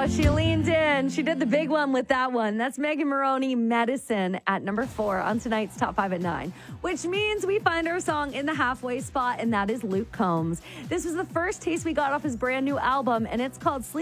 Oh, she leaned in. She did the big one with that one. That's Megan Moroney, Medicine, at number 4 on tonight's Top 5 at 9, which means we find our song in the halfway spot, and that is Luke Combs. This was the first taste we got off his brand new album, and it's called Sleep.